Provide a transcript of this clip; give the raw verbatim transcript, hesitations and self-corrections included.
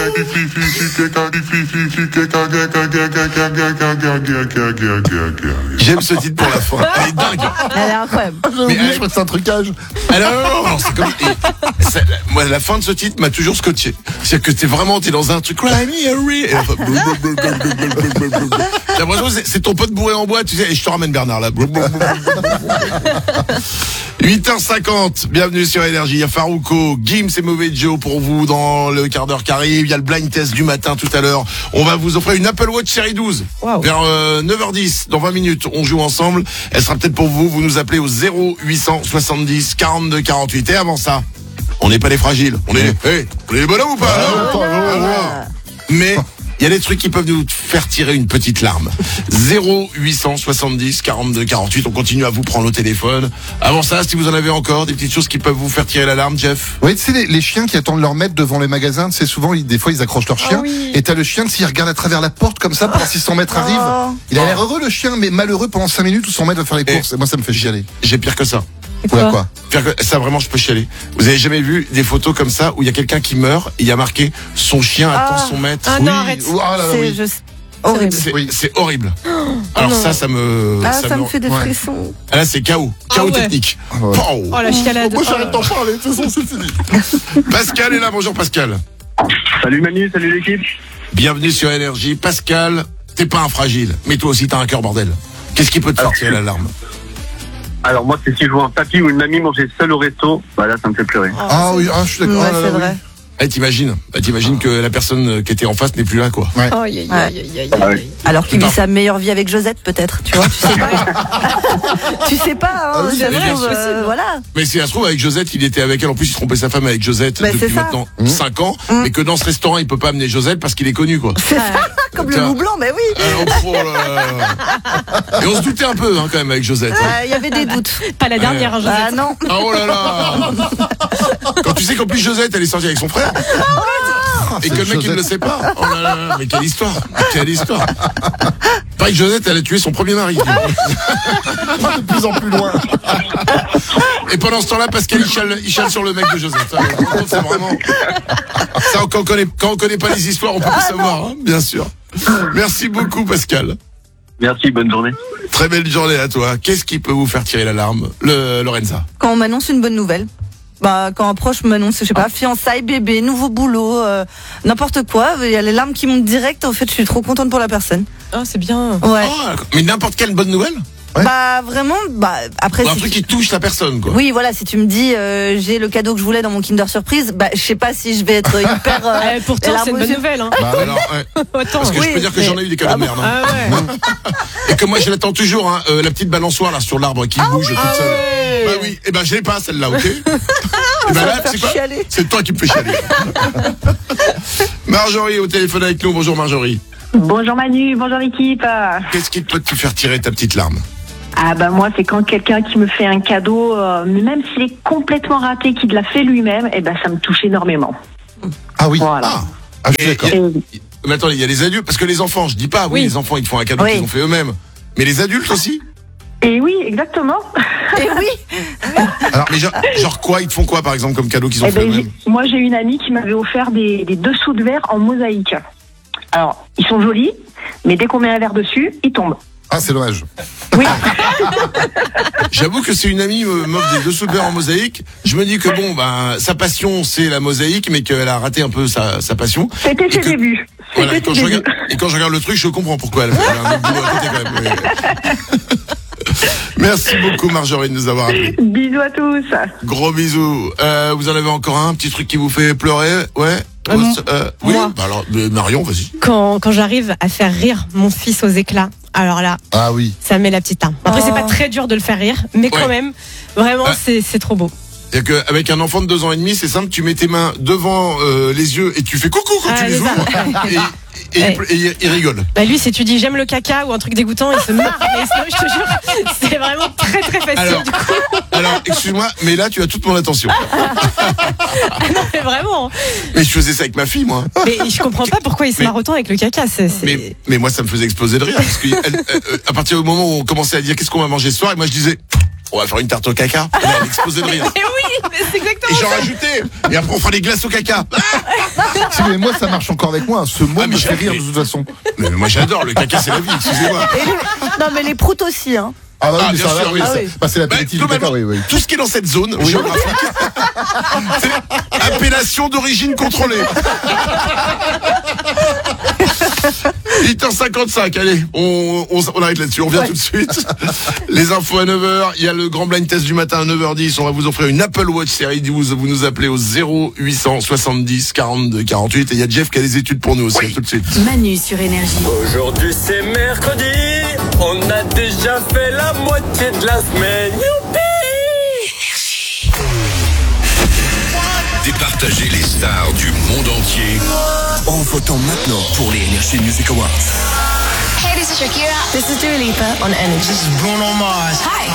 J'aime ce titre pour la fin. Elle est dingue. Elle est incroyable. Mais elle, je crois que c'est un trucage. Alors, non, non, c'est comme. et ça- moi, la fin de ce titre m'a toujours scotché. C'est-à-dire que t'es vraiment, t'es dans un truc. Cry me a ri- et enfin, J'ai l'impression que c'est, c'est ton pote bourré en bois, tu sais. Et je te ramène Bernard là. huit heures cinquante, bienvenue sur Énergie. Il y a Farouko, Gims et Mauvais Joe pour vous dans le quart d'heure qui arrive. Il y a le blind test du matin tout à l'heure. On va vous offrir une Apple Watch série douze. Wow. Vers euh, neuf heures dix, dans vingt minutes, on joue ensemble. Elle sera peut-être pour vous. Vous nous appelez au zéro huit cent soixante-dix quarante-deux quarante-huit. Et avant ça, on n'est pas les fragiles. On est, hey, on est les bonhommes ou pas non Ah. Mais il y a des trucs qui peuvent nous faire tirer une petite larme. zéro huit cent soixante-dix quarante-deux quarante-huit. On continue à vous prendre au téléphone. Avant ça, si vous en avez encore des petites choses qui peuvent vous faire tirer l'alarme, Jeff. Oui, tu sais, les, les chiens qui attendent leur maître devant les magasins, tu sais, souvent, ils, des fois, ils accrochent leur chien. Ah oui. Et t'as le chien, s'il regarde à travers la porte comme ça, pour voir si son maître arrive. Oh. Il a l'air heureux, le chien, mais malheureux pendant cinq minutes où son maître va faire les Et- courses. Et moi, ça me fait chialer. J'ai pire que ça. Ouais, quoi. Pire que ça, vraiment, je peux chialer. Vous avez jamais vu des photos comme ça où il y a quelqu'un qui meurt et il y a marqué son chien attend Ah. son maître. Ah non, arrête. Oh, ah là là, C'est oui. juste horrible. C'est, Oui. c'est horrible. Alors non. ça, ça me. Ah, ça, me me- fait des ouais. frissons. Ah, là, c'est chaos. Chaos Ah ouais. technique. Ah ouais. Pow. Oh la chialade. Moi, j'arrête d'en parler, de toute façon, c'est fini. Pascal est là. Bonjour, Pascal. Salut Manu, salut l'équipe. Bienvenue sur Énergie. Pascal, t'es pas un fragile, mais toi aussi, t'as un cœur, bordel. Qu'est-ce qui peut te faire tirer l'alarme? Alors moi, c'est si je vois un papy ou une mamie manger seul au resto, bah là, ça me fait pleurer. Ah oui, ah, je suis d'accord. Ouais, Ah là c'est là, oui. vrai. Eh, t'imagines Eh, T'imagines que la personne qui était en face n'est plus là, quoi. Oh, aïe, aïe, aïe, aïe, aïe, Ah ouais. aïe. Alors qu'il Non. vit sa meilleure vie avec Josette, peut-être. Tu vois, tu sais pas. Tu sais pas, hein. Ah oui, ça c'est se vrai, trouve, c'est euh, possible. voilà. Mais si ça se trouve, avec Josette, il était avec elle. En plus, il trompait sa femme avec Josette Bah, depuis c'est ça. maintenant Mmh. cinq ans. Mmh. Mais que dans ce restaurant, il peut pas amener Josette parce qu'il est connu, quoi. C'est ça, comme le Tiens. loup blanc, mais oui. Alors, oh là là. Et on se doutait un peu, hein, quand même, avec Josette. hein. Euh, Il y avait des doutes. Pas la dernière, hein, Ah Josette. non. Ah, oh là là. Quand tu sais qu'en plus Josette, elle est sortie avec son frère. Et que le mec, il ne le sait pas. Oh là là, mais quelle histoire. Quelle histoire. Pareil que Josette, elle a tué son premier mari. De plus en plus loin. Et pendant ce temps-là, Pascal, il chale, il chale sur le mec de Josette. Ah, par contre, c'est vraiment. Ça, quand on connaît, quand on connaît pas les histoires, on peut pas savoir, hein, bien sûr. Merci beaucoup, Pascal. Merci, bonne journée. Très belle journée à toi. Qu'est-ce qui peut vous faire tirer l'alarme, le Lorenza? Quand on m'annonce une bonne nouvelle. Bah, quand un proche m'annonce, je sais pas, fiançailles, bébé, nouveau boulot, euh, n'importe quoi, il y a les larmes qui montent direct. En fait, je suis trop contente pour la personne. Oh, c'est bien. Ouais. Oh, d'accord. Mais n'importe quelle bonne nouvelle? Ouais. Bah, vraiment, bah, après, Ou un si truc tu- qui touche la personne, quoi. oui, voilà, si tu me dis, euh, j'ai le cadeau que je voulais dans mon Kinder Surprise, bah, je sais pas si je vais être hyper, euh, Eh, pourtant, larmes c'est une aux bonne yeux. nouvelle. Hein. Bah, alors, ouais. Attends. Parce que Oui, je peux dire que mais- j'en ai eu des cadeaux de merde. hein. Ah ouais. Et que moi, je l'attends toujours, hein, euh, la petite balançoire là sur l'arbre qui bouge toute seule. Bah oui, et ben je l'ai pas celle-là, ok. Et ben Ça là, va faire c'est quoi chialer. C'est toi qui me fais chialer. Marjorie au téléphone avec nous. Bonjour Marjorie. Bonjour Manu, bonjour l'équipe. Qu'est-ce qui peut te faire tirer ta petite larme? Ah bah moi c'est quand quelqu'un qui me fait un cadeau, euh, même s'il est complètement raté, qu'il l'a fait lui-même, et ben ça me touche énormément. Ah oui. Voilà. Ah, Ah, je suis Et- d'accord. Et- mais attends, il y a les adultes, parce que les enfants, je dis pas, oui, Oui. les enfants ils te font un cadeau Oui. qu'ils ont fait eux-mêmes. Mais les adultes aussi? Et oui, exactement. Et oui. Mais genre, genre quoi? Ils te font quoi par exemple comme cadeau qu'ils ont Eh fait ben, eux-mêmes? j'ai- moi j'ai une amie qui m'avait offert des, des dessous de verre en mosaïque. Alors, ils sont jolis, mais dès qu'on met un verre dessus, ils tombent. Ah, c'est dommage. Oui. J'avoue que c'est une amie me m'offre des dessous de verre en mosaïque. Je me dis que bon, ben sa passion c'est la mosaïque, mais qu'elle a raté un peu sa, sa passion. C'était Et ses que- débuts. Voilà, et C'était quand, ses je débuts. regarde, et quand je regarde le truc, je comprends pourquoi elle a fait un autre boulot à côté quand même. Mais- Merci beaucoup Marjorie de nous avoir appelé. Bisous à tous. Gros bisous. Euh, vous en avez encore un petit truc qui vous fait pleurer? Ouais. Euh, Euh, oui. moi. Bah alors, mais Marion, vas-y. Quand, quand j'arrive à faire rire mon fils aux éclats, alors là, Ah oui. ça met la petite larme. Après, c'est Oh. pas très dur de le faire rire, mais quand Ouais. même, vraiment, Ouais. c'est c'est trop beau. C'est-à-dire qu'avec un enfant de deux ans et demi, c'est simple, tu mets tes mains devant euh, les yeux et tu fais coucou quand Ah, tu les c'est ça. ouvres. Et, et, Ouais. il, et il rigole. Bah lui, si tu dis j'aime le caca ou un truc dégoûtant, il se marre. Mais sinon, je te jure, c'est vraiment très très facile. Alors, du coup. alors excuse-moi, mais là, tu as toute mon attention. Ah non, mais vraiment. Mais je faisais ça avec ma fille, moi. Mais je comprends pas pourquoi il se Mais- marre autant avec le caca. C'est, c'est... Mais, mais moi, ça me faisait exploser de rire. Parce que elle- elle- à partir du moment où on commençait à dire qu'est-ce qu'on va manger ce soir, et moi je disais On va faire une tarte au caca. Elle a explosé de rire. Mais oui, mais c'est Et exactement j'en ça. rajoutais. Et après, on fera des glaces au caca. Si, mais moi, ça marche encore avec moi. Ce mot Ah, mais me fait j'ai- rire de toute façon. Mais moi, j'adore. Le caca, c'est la vie. Excusez-moi. Et les- Non, mais les proutes aussi, hein. Ah bah oui, Ah, mais bien ça va, sûr, oui, oui. ça- Ah oui. bah, c'est Bah, l'apéritif du caca, globalement, oui, oui. tout ce qui est dans cette zone géographique, c'est appellation d'origine contrôlée. huit heures cinquante-cinq, allez, on, on, on arrête là-dessus, on revient Ouais. tout de suite. Les infos à neuf heures, il y a le grand blind test du matin à neuf heures dix, on va vous offrir une Apple Watch série douze, vous nous appelez au zéro huit cent soixante-dix quarante-deux quarante-huit, et il y a Jeff qui a des études pour nous aussi, à tout de suite. Manu sur Énergie. Aujourd'hui c'est mercredi, on a déjà fait la moitié de la semaine. Youpi! Départager les stars du monde entier en votant maintenant pour les Energy Music Awards. Hey, this is Shakira. This is Dua Lipa on Energy. Bruno Mars. Hi,